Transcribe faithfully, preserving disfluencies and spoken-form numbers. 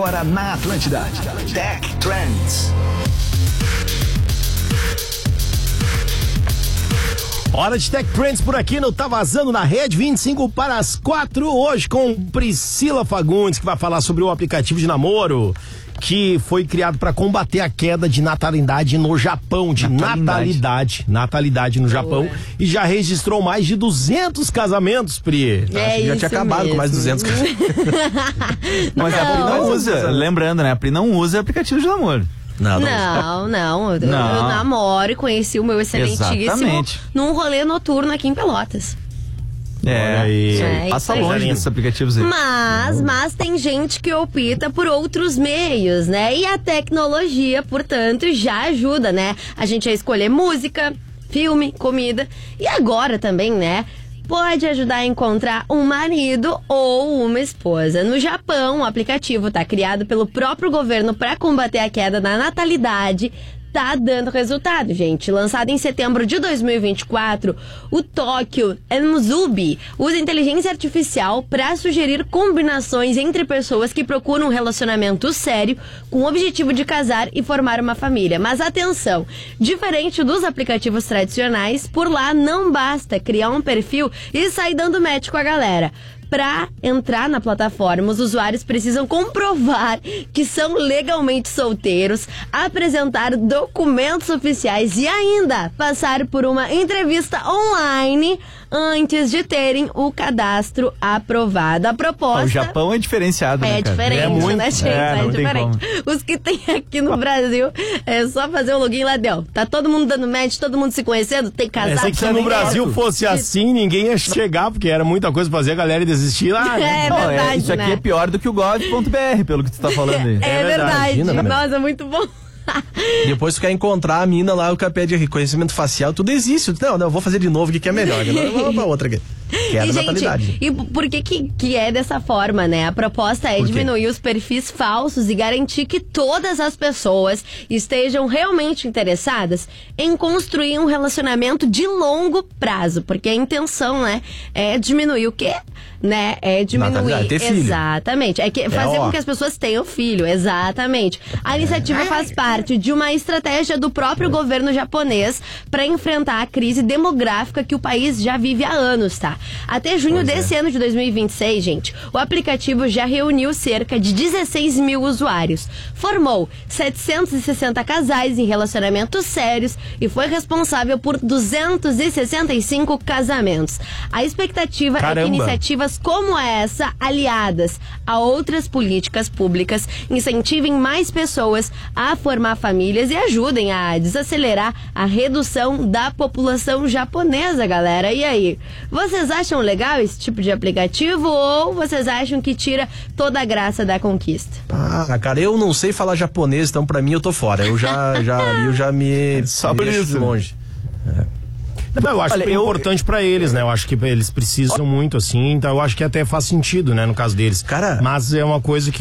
Agora na Atlântida, Tech Trends. Hora de Tech Trends por aqui no Tá Vazando na Rede, vinte e cinco para as quatro, hoje com Priscila Fagundes, que vai falar sobre o aplicativo de namoro que foi criado para combater a queda de natalidade no Japão, de natalidade, natalidade, natalidade no Japão, Boa. E já registrou mais de duzentos casamentos, Pri. É Acho que já tinha acabado mesmo. com mais de duzentos casamentos. Mas a Pri não usa, lembrando, né, a Pri não usa aplicativo de namoro. Não, não, não. Eu, não. eu namoro e conheci o meu excelentíssimo Exatamente. num rolê noturno aqui em Pelotas. É, e é, passa longe desses aplicativos aí. Mas, mas tem gente que opta por outros meios, né? E a tecnologia, portanto, já ajuda, né? A gente a escolher música, filme, comida. E agora também, né? Pode ajudar a encontrar um marido ou uma esposa. No Japão, o aplicativo está criado pelo próprio governo para combater a queda da natalidade. Tá dando resultado, gente. Lançado em setembro de dois mil e vinte e quatro, o Tokyo Musubi usa inteligência artificial para sugerir combinações entre pessoas que procuram um relacionamento sério com o objetivo de casar e formar uma família. Mas atenção, diferente dos aplicativos tradicionais, por lá não basta criar um perfil e sair dando match com a galera. Para entrar na plataforma, os usuários precisam comprovar que são legalmente solteiros, apresentar documentos oficiais e ainda passar por uma entrevista online antes de terem o cadastro aprovado. A proposta... O Japão é diferenciado, né, É cara? diferente, é muito, né, gente? É, é diferente. Os que tem aqui no Brasil, é só fazer o login lá, deu. Tá todo mundo dando match, todo mundo se conhecendo, tem casado. É, se no Brasil é. fosse assim, ninguém ia chegar, porque era muita coisa pra fazer, a galera ia desistir lá. Né? É Não, verdade, é, Isso aqui né? é pior do que o gov ponto b r, pelo que tu tá falando aí. É, é verdade. Imagina, Nossa, muito bom. Depois tu quer encontrar a mina lá, o que pede reconhecimento facial, tudo existe. Não, não, vou fazer de novo, que que é melhor. Vamos pra outra aqui. Que é a natalidade. E por que, que que é dessa forma, né? A proposta é diminuir os perfis falsos e garantir que todas as pessoas estejam realmente interessadas em construir um relacionamento de longo prazo. Porque a intenção, né, é diminuir o quê? Né? É diminuir. Ter filho. Exatamente. É que fazer é, com que as pessoas tenham filho. Exatamente. A iniciativa faz parte de uma estratégia do próprio é. governo japonês para enfrentar a crise demográfica que o país já vive há anos, tá? Até junho pois desse é. ano de dois mil e vinte e seis, gente, o aplicativo já reuniu cerca de dezesseis mil usuários, formou setecentos e sessenta casais em relacionamentos sérios e foi responsável por duzentos e sessenta e cinco casamentos. A expectativa Caramba. é que iniciativas como essa, aliadas a outras políticas públicas, incentivem mais pessoas a formar famílias e ajudem a desacelerar a redução da população japonesa, galera. E aí, vocês acham legal esse tipo de aplicativo ou vocês acham que tira toda a graça da conquista? Ah, cara, eu não sei falar japonês, então pra mim eu tô fora. Eu já, já, eu já me só por isso de longe. É. Não, eu acho Olha, que é eu... importante pra eles, né? Eu acho que eles precisam muito, assim, então eu acho que até faz sentido, né, no caso deles. Cara, mas é uma coisa que